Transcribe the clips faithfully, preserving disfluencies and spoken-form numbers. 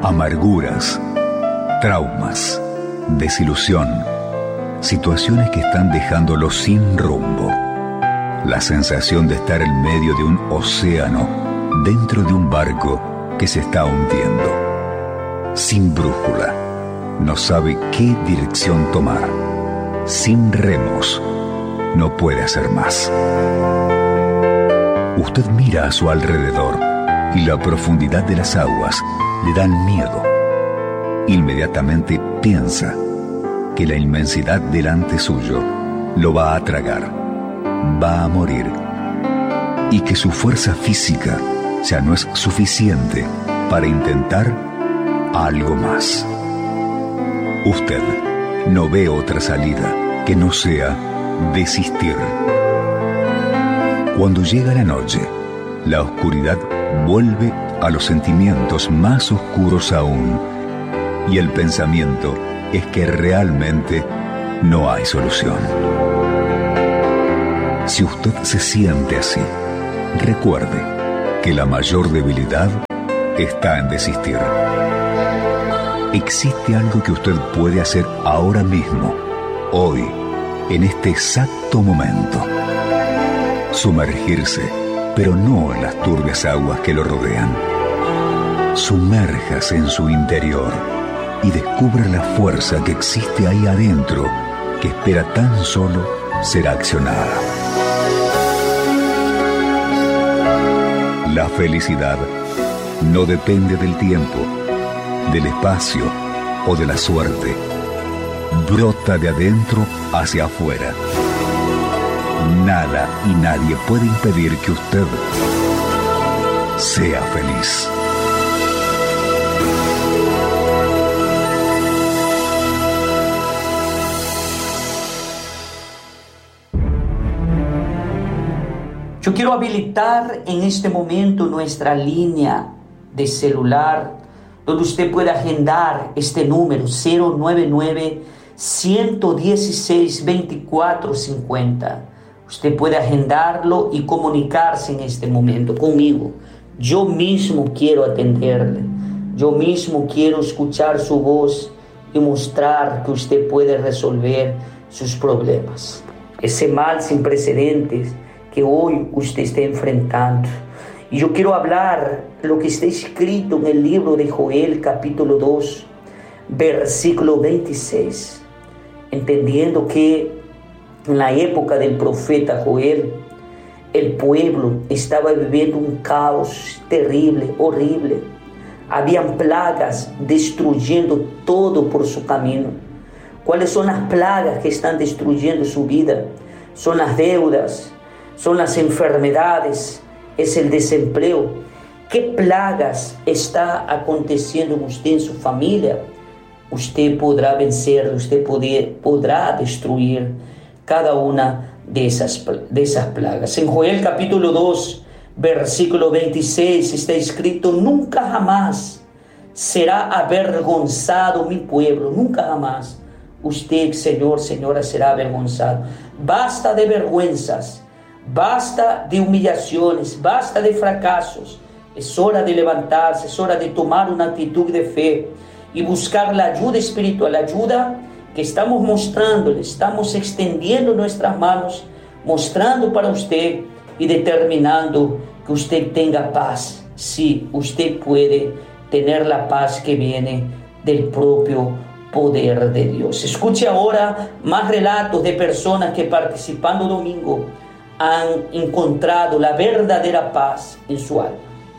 Amarguras, traumas, desilusión, situaciones que están dejándolo sin rumbo. La sensación de estar en medio de un océano, dentro de un barco que se está hundiendo. Sin brújula, no sabe qué dirección tomar. Sin remos, no puede hacer más. Usted mira a su alrededor y la profundidad de las aguas le dan miedo. Inmediatamente piensa que la inmensidad delante suyo lo va a tragar, va a morir, y que su fuerza física ya no es suficiente para intentar algo más. Usted no ve otra salida que no sea desistir. Cuando llega la noche, la oscuridad vuelve a los sentimientos más oscuros aún, y el pensamiento es que realmente no hay solución. Si usted se siente así, recuerde que la mayor debilidad está en desistir. Existe algo que usted puede hacer ahora mismo, hoy, en este exacto momento. Sumergirse, pero no en las turbias aguas que lo rodean. Sumérjase en su interior y descubra la fuerza que existe ahí adentro, que espera tan solo ser accionada. La felicidad no depende del tiempo, del espacio o de la suerte. Brota de adentro hacia afuera. Nada y nadie puede impedir que usted sea feliz. Yo quiero habilitar en este momento nuestra línea de celular, donde usted puede agendar este número cero nueve nueve, uno uno seis, dos cuatro cinco cero. Usted puede agendarlo y comunicarse en este momento conmigo. Yo mismo quiero atenderle. Yo mismo quiero escuchar su voz y mostrar que usted puede resolver sus problemas. Ese mal sin precedentes que hoy usted está enfrentando. Y yo quiero hablar lo que está escrito en el libro de Joel, capítulo dos, versículo veintiséis. Entendiendo que en la época del profeta Joel, el pueblo estaba viviendo un caos terrible, horrible. Habían plagas destruyendo todo por su camino. ¿Cuáles son las plagas que están destruyendo su vida? Son las deudas, son las enfermedades, es el desempleo. ¿Qué plagas está aconteciendo en usted, en su familia? Usted podrá vencer, usted poder, podrá destruir cada una de esas, de esas plagas. En Joel capítulo dos, versículo veintiséis está escrito: nunca jamás será avergonzado mi pueblo, nunca jamás usted, Señor, Señora, será avergonzado. Basta de vergüenzas, basta de humillaciones, basta de fracasos. Es hora de levantarse, es hora de tomar una actitud de fe y buscar la ayuda espiritual, la ayuda que estamos mostrando, estamos extendiendo nuestras manos, mostrando para usted y determinando que usted tenga paz. Sí, usted puede tener la paz que viene del propio poder de Dios. Escuche ahora más relatos de personas que participando domingo han encontrado la verdadera paz en su alma.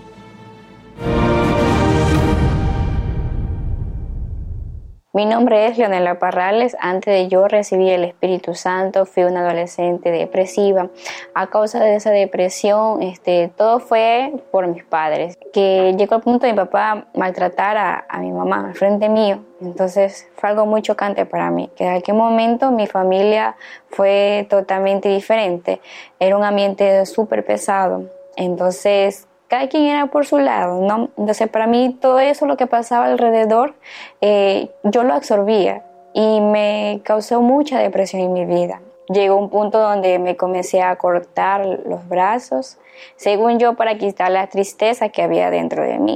Mi nombre es Leonela Parrales. Antes de yo recibir el Espíritu Santo, fui una adolescente depresiva. A causa de esa depresión, este, todo fue por mis padres, que llegó al punto de mi papá maltratar a, a mi mamá al frente mío. Entonces fue algo muy chocante para mí, que en aquel momento mi familia fue totalmente diferente. Era un ambiente súper pesado. Entonces cada quien era por su lado, ¿no? Entonces para mí todo eso, lo que pasaba alrededor, eh, yo lo absorbía y me causó mucha depresión en mi vida. Llegó un punto donde me comencé a cortar los brazos, según yo, para quitar la tristeza que había dentro de mí.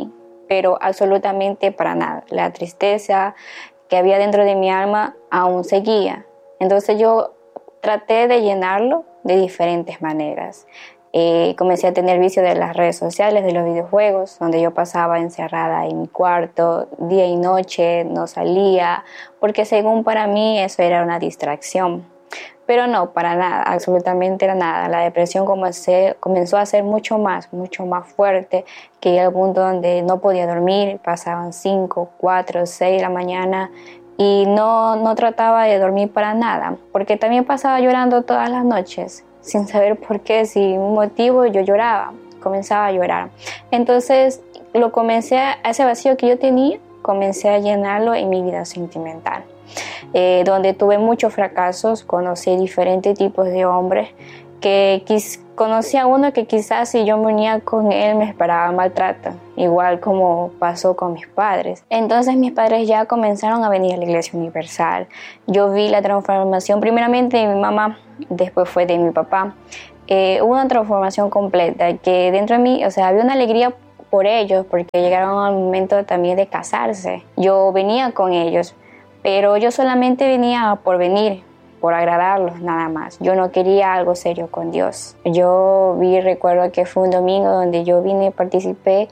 pero absolutamente para nada. La tristeza que había dentro de mi alma aún seguía. Entonces yo traté de llenarlo de diferentes maneras. Eh, comencé a tener vicio de las redes sociales, de los videojuegos, donde yo pasaba encerrada en mi cuarto, día y noche, no salía, porque según para mí eso era una distracción. Pero no, para nada, absolutamente era nada. La depresión comencé, comenzó a ser mucho más, mucho más fuerte, que llegué al punto donde no podía dormir, pasaban cinco, cuatro, seis de la mañana y no, no trataba de dormir para nada, porque también pasaba llorando todas las noches, sin saber por qué, sin un motivo yo lloraba, comenzaba a llorar. Entonces lo comencé, a ese vacío que yo tenía, comencé a llenarlo en mi vida sentimental. Eh, donde tuve muchos fracasos, conocí diferentes tipos de hombres, que quis, conocí a uno que quizás si yo me unía con él me esperaba maltrato, igual como pasó con mis padres. Entonces mis padres ya comenzaron a venir a la Iglesia Universal. Yo vi la transformación primeramente de mi mamá, después fue de mi papá. Eh, hubo una transformación completa que dentro de mí, o sea, había una alegría por ellos, porque llegaron al momento también de casarse. Yo venía con ellos, pero yo solamente venía por venir, por agradarlos nada más. Yo no quería algo serio con Dios. Yo vi, recuerdo que fue un domingo donde yo vine, participé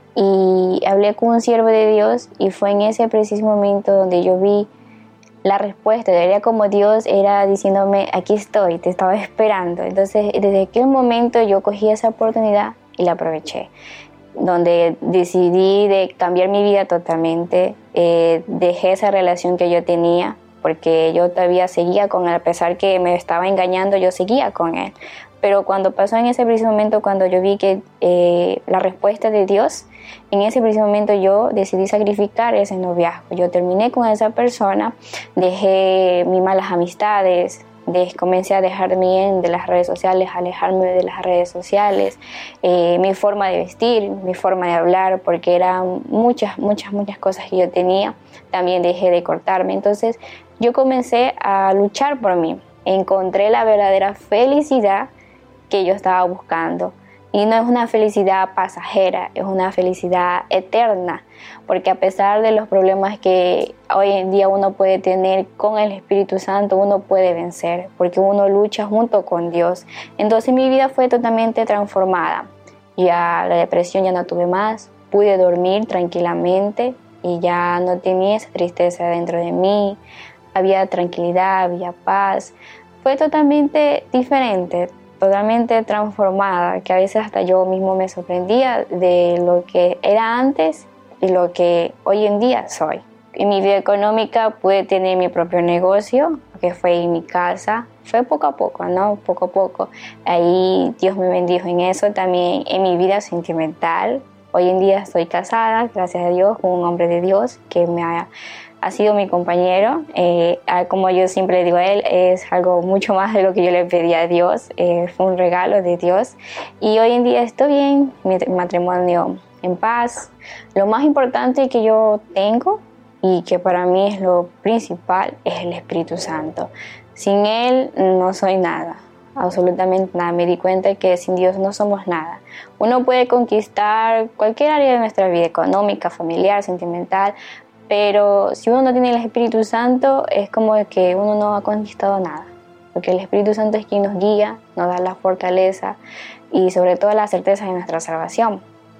y hablé con un siervo de Dios, y fue en ese preciso momento donde yo vi la respuesta. Era como Dios era diciéndome, aquí estoy, te estaba esperando. Entonces desde aquel momento yo cogí esa oportunidad y la aproveché, donde decidí de cambiar mi vida totalmente. Eh, dejé esa relación que yo tenía, porque yo todavía seguía con él, a pesar que me estaba engañando, yo seguía con él. Pero cuando pasó en ese preciso momento, cuando yo vi que eh, la respuesta de Dios, en ese preciso momento yo decidí sacrificar ese noviazgo. Yo terminé con esa persona, dejé mis malas amistades, de, comencé a dejarme bien de las redes sociales, alejarme de las redes sociales, eh, mi forma de vestir, mi forma de hablar, porque eran muchas, muchas, muchas cosas que yo tenía. También dejé de cortarme. Entonces yo comencé a luchar por mí. Encontré la verdadera felicidad que yo estaba buscando. Y no es una felicidad pasajera, es una felicidad eterna, porque a pesar de los problemas que hoy en día uno puede tener, con el Espíritu Santo uno puede vencer, porque uno lucha junto con Dios. Entonces mi vida fue totalmente transformada. Ya la depresión ya no tuve más, pude dormir tranquilamente y ya no tenía esa tristeza dentro de mí. Había tranquilidad, había paz. Fue totalmente diferente, totalmente transformada, que a veces hasta yo mismo me sorprendía de lo que era antes y lo que hoy en día soy. En mi vida económica pude tener mi propio negocio, que fue en mi casa. Fue poco a poco, ¿no? Poco a poco. Ahí Dios me bendijo en eso. También en mi vida sentimental. Hoy en día estoy casada, gracias a Dios, con un hombre de Dios que me ha ha sido mi compañero. Eh, como yo siempre le digo a él, es algo mucho más de lo que yo le pedí a Dios. Eh, fue un regalo de Dios. Y hoy en día estoy bien, mi matrimonio en paz. Lo más importante que yo tengo y que para mí es lo principal es el Espíritu Santo. Sin Él no soy nada, absolutamente nada. Me di cuenta que sin Dios no somos nada. Uno puede conquistar cualquier área de nuestra vida, económica, familiar, sentimental, pero si uno no tiene el Espíritu Santo, es como que uno no ha conquistado nada. Porque el Espíritu Santo es quien nos guía, nos da la fortaleza y sobre todo la certeza de nuestra salvación.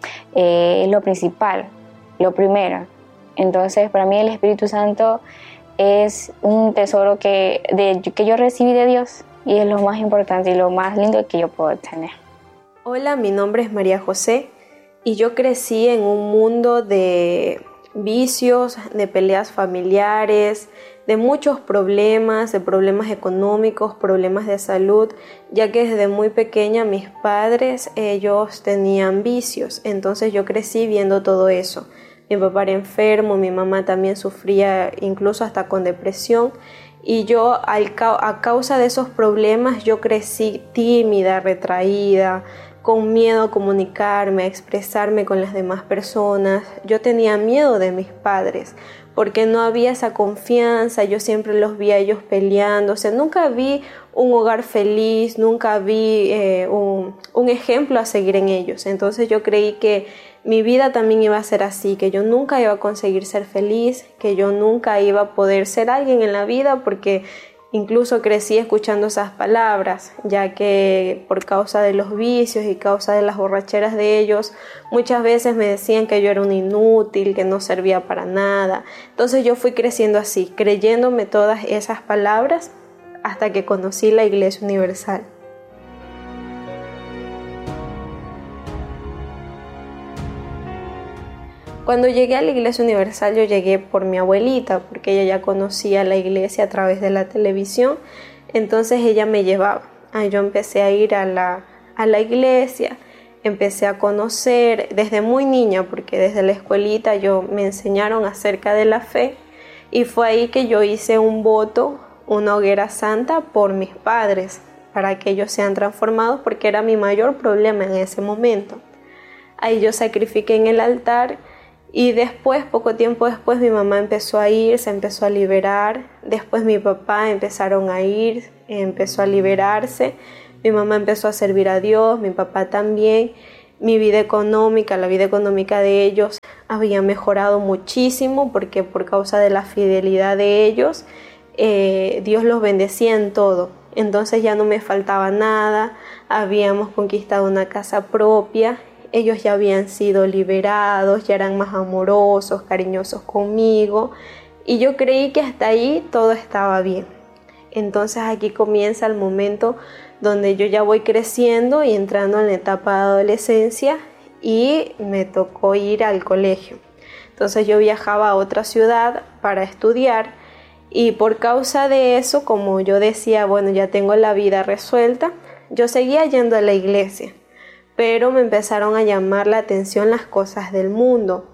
Eh, es lo principal, lo primero. Entonces, para mí el Espíritu Santo es un tesoro que, de, que yo recibí de Dios, y es lo más importante y lo más lindo que yo puedo tener. Hola, mi nombre es María José y yo crecí en un mundo de vicios, de peleas familiares, de muchos problemas, de problemas económicos, problemas de salud, ya que desde muy pequeña mis padres, ellos tenían vicios, entonces yo crecí viendo todo eso. Mi papá era enfermo, mi mamá también sufría incluso hasta con depresión, y yo a causa de esos problemas yo crecí tímida, retraída, con miedo a comunicarme, a expresarme con las demás personas. Yo tenía miedo de mis padres porque no había esa confianza. Yo siempre los vi a ellos peleando. O sea, nunca vi un hogar feliz, nunca vi eh, un, un ejemplo a seguir en ellos. Entonces yo creí que mi vida también iba a ser así, que yo nunca iba a conseguir ser feliz, que yo nunca iba a poder ser alguien en la vida, porque incluso crecí escuchando esas palabras, ya que por causa de los vicios y causa de las borracheras de ellos, muchas veces me decían que yo era un inútil, que no servía para nada. Entonces yo fui creciendo así, creyéndome todas esas palabras hasta que conocí la Iglesia Universal. Cuando llegué a la Iglesia Universal, yo llegué por mi abuelita, porque ella ya conocía la iglesia a través de la televisión, entonces ella me llevaba. Ah, yo empecé a ir a la, a la iglesia, empecé a conocer desde muy niña, porque desde la escuelita yo me enseñaron acerca de la fe, y fue ahí que yo hice un voto, una hoguera santa por mis padres, para que ellos sean transformados, porque era mi mayor problema en ese momento. Ahí yo sacrifiqué en el altar. Y después, poco tiempo después, mi mamá empezó a ir, se empezó a liberar. Después mi papá empezaron a ir, empezó a liberarse. Mi mamá empezó a servir a Dios, mi papá también. Mi vida económica, la vida económica de ellos había mejorado muchísimo porque por causa de la fidelidad de ellos, eh, Dios los bendecía en todo. Entonces ya no me faltaba nada, habíamos conquistado una casa propia. Ellos ya habían sido liberados, ya eran más amorosos, cariñosos conmigo y yo creí que hasta ahí todo estaba bien. Entonces aquí comienza el momento donde yo ya voy creciendo y entrando en la etapa de adolescencia y me tocó ir al colegio. Entonces yo viajaba a otra ciudad para estudiar y por causa de eso, como yo decía, bueno, ya tengo la vida resuelta, yo seguía yendo a la iglesia. Pero me empezaron a llamar la atención las cosas del mundo.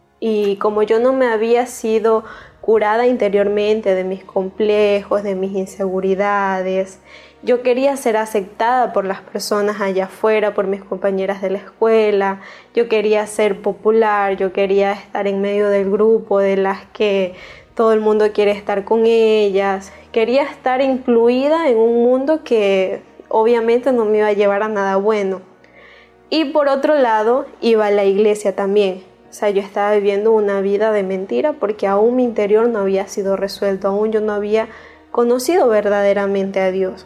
Y como yo no me había sido curada interiormente de mis complejos, de mis inseguridades, yo quería ser aceptada por las personas allá afuera, por mis compañeras de la escuela, yo quería ser popular, yo quería estar en medio del grupo de las que todo el mundo quiere estar con ellas, quería estar incluida en un mundo que obviamente no me iba a llevar a nada bueno. Y por otro lado, iba a la iglesia también. O sea, yo estaba viviendo una vida de mentira porque aún mi interior no había sido resuelto, aún yo no había conocido verdaderamente a Dios.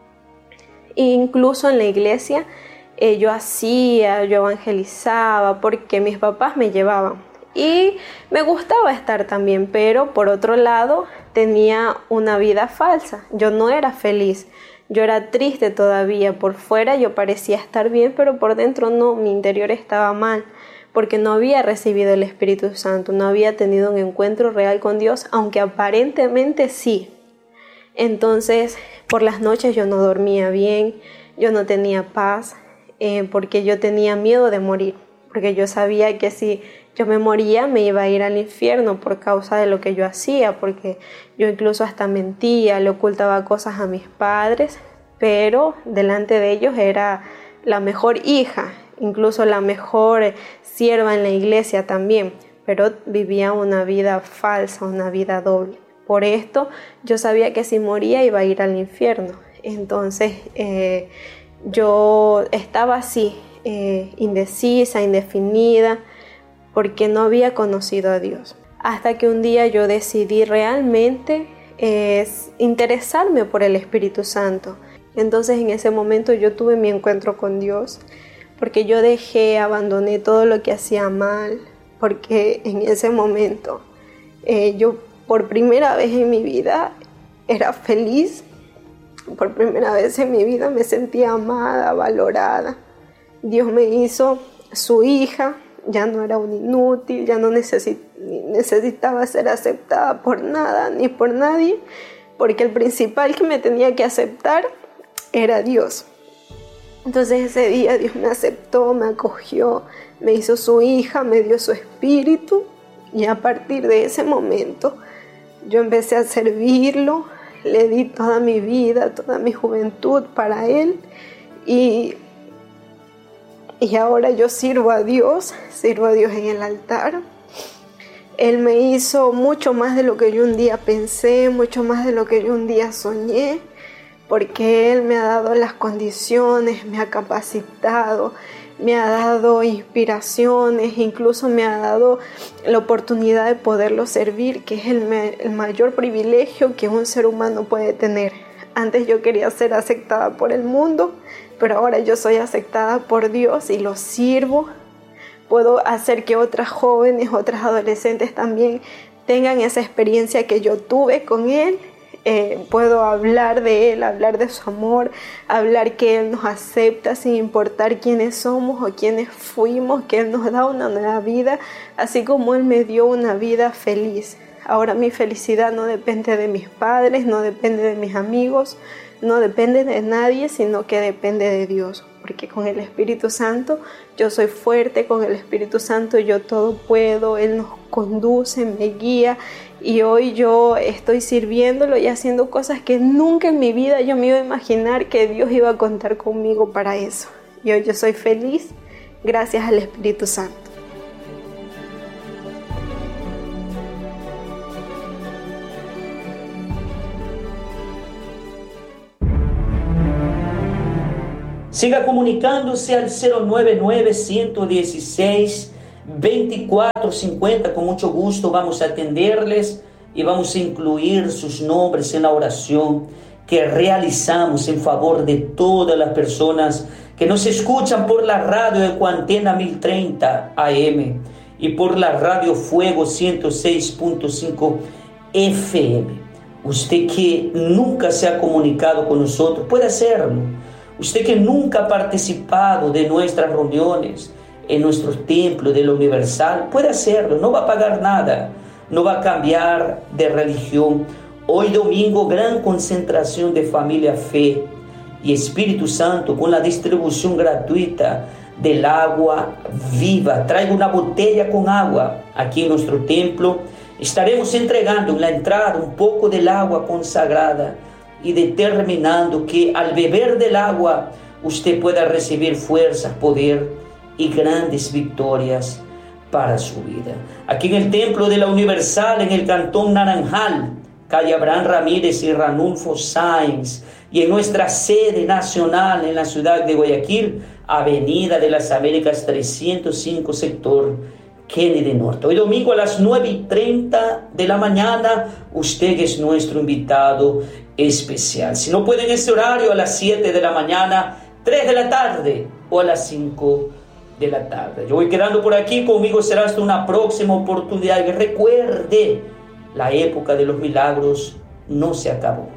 E incluso en la iglesia eh, yo hacía, yo evangelizaba porque mis papás me llevaban. Y me gustaba estar también, pero por otro lado tenía una vida falsa. Yo no era feliz. Yo era triste todavía, por fuera yo parecía estar bien, pero por dentro no, mi interior estaba mal, porque no había recibido el Espíritu Santo, no había tenido un encuentro real con Dios, aunque aparentemente sí. Entonces, por las noches yo no dormía bien, yo no tenía paz, eh, porque yo tenía miedo de morir, porque yo sabía que si yo me moría me iba a ir al infierno por causa de lo que yo hacía, porque yo incluso hasta mentía, le ocultaba cosas a mis padres, pero delante de ellos era la mejor hija, incluso la mejor sierva en la iglesia también, pero vivía una vida falsa, una vida doble. Por esto yo sabía que si moría iba a ir al infierno. Entonces eh, yo estaba así, eh, indecisa, indefinida, porque no había conocido a Dios. Hasta que un día yo decidí realmente eh, interesarme por el Espíritu Santo. Entonces en ese momento yo tuve mi encuentro con Dios, porque yo dejé, abandoné todo lo que hacía mal, porque en ese momento eh, yo por primera vez en mi vida era feliz, por primera vez en mi vida me sentía amada, valorada. Dios me hizo su hija, ya no era un inútil, ya no necesit- necesitaba ser aceptada por nada ni por nadie, porque el principal que me tenía que aceptar era Dios. Entonces ese día Dios me aceptó, me acogió, me hizo su hija, me dio su espíritu, y a partir de ese momento yo empecé a servirlo, le di toda mi vida, toda mi juventud para Él, y Y ahora yo sirvo a Dios, sirvo a Dios en el altar. Él me hizo mucho más de lo que yo un día pensé, mucho más de lo que yo un día soñé, porque Él me ha dado las condiciones, me ha capacitado, me ha dado inspiraciones, incluso me ha dado la oportunidad de poderlo servir, que es el, me- el mayor privilegio que un ser humano puede tener. Antes yo quería ser aceptada por el mundo, pero ahora yo soy aceptada por Dios y lo sirvo. Puedo hacer que otras jóvenes, otras adolescentes también tengan esa experiencia que yo tuve con Él. Eh, puedo hablar de Él, hablar de su amor, hablar que Él nos acepta sin importar quiénes somos o quiénes fuimos, que Él nos da una nueva vida, así como Él me dio una vida feliz. Ahora mi felicidad no depende de mis padres, no depende de mis amigos, no depende de nadie, sino que depende de Dios. Porque con el Espíritu Santo yo soy fuerte, con el Espíritu Santo yo todo puedo, Él nos conduce, me guía. Y hoy yo estoy sirviéndolo y haciendo cosas que nunca en mi vida yo me iba a imaginar que Dios iba a contar conmigo para eso. Y hoy yo soy feliz gracias al Espíritu Santo. Siga comunicándose al cero nueve nueve, uno uno seis, dos cuatro cinco cero. Con mucho gusto vamos a atenderles y vamos a incluir sus nombres en la oración que realizamos en favor de todas las personas que nos escuchan por la radio de Cuantena mil treinta A M y por la radio Fuego ciento seis punto cinco F M. Usted que nunca se ha comunicado con nosotros, puede hacerlo. Usted que nunca ha participado de nuestras reuniones en nuestro templo de la Universal, puede hacerlo, no va a pagar nada, no va a cambiar de religión. Hoy domingo, gran concentración de familia, fe y Espíritu Santo con la distribución gratuita del agua viva. Traigo una botella con agua aquí en nuestro templo. Estaremos entregando en la entrada un poco del agua consagrada y determinando que al beber del agua usted pueda recibir fuerza, poder y grandes victorias para su vida. Aquí en el Templo de la Universal, en el Cantón Naranjal, calle Abraham Ramírez y Ranulfo Sáenz, y en nuestra sede nacional en la ciudad de Guayaquil, Avenida de las Américas trescientos cinco, sector Kennedy Norte. Hoy domingo a las nueve y treinta de la mañana, usted es nuestro invitado especial. Si no puede en ese horario, a las siete de la mañana, tres de la tarde o a las cinco de la tarde. Yo voy quedando por aquí, conmigo será hasta una próxima oportunidad. Y recuerde, la época de los milagros no se acabó.